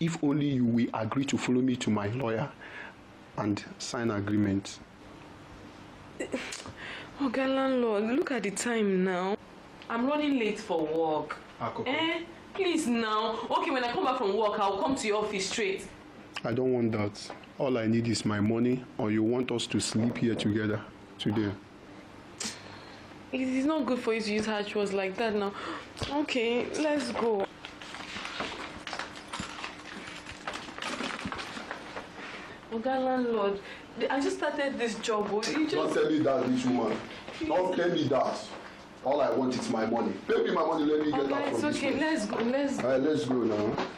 if only you will agree to follow me to my lawyer and sign agreement. Okay, landlord, look at the time now. I'm running late for work. Please now. Okay, when I come back from work, I'll come to your office straight. I don't want that. All I need is my money, or you want us to sleep here together today. It is not good for you to use harsh words like that now. Okay, let's go. Okay, landlord, I just started this job. Don't tell me that, rich woman. Don't tell me that. All I want is my money. Pay me my money, let me get out from this place. Okay, let's go. Let's go now.